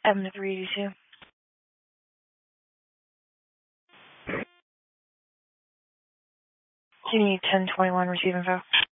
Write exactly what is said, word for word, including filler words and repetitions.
M three eighty-two. Do you need ten twenty-one receive info?